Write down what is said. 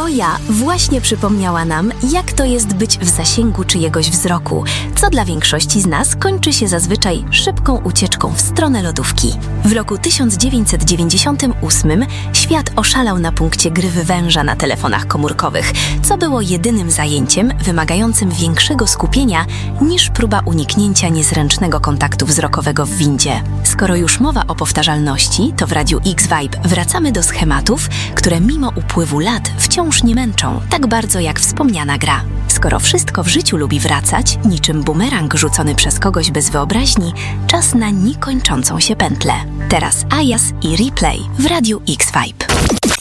Zoja właśnie przypomniała nam, jak to jest być w zasięgu czyjegoś wzroku, co dla większości z nas kończy się zazwyczaj szybką ucieczką w stronę lodówki. W roku 1998 świat oszalał na punkcie gry w węża na telefonach komórkowych, co było jedynym zajęciem wymagającym większego skupienia niż próba uniknięcia niezręcznego kontaktu wzrokowego w windzie. Skoro już mowa o powtarzalności, to w Radiu X-Vibe wracamy do schematów, które mimo upływu lat wciąż nie męczą, tak bardzo jak wspomniana gra. Skoro wszystko w życiu lubi wracać, niczym bumerang rzucony przez kogoś bez wyobraźni, czas na niekończącą się pętlę. Teraz Ayaz i Replay w Radiu X-Vibe.